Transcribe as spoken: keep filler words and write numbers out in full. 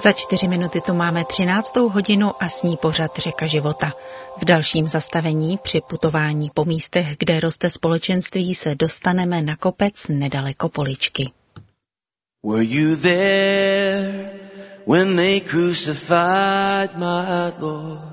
Za čtyři minuty tu máme třináctou hodinu a s ní pořad Řeka života. V dalším zastavení při putování po místech, kde roste společenství, se dostaneme na kopec nedaleko Poličky. Were you there when they crucified my Lord?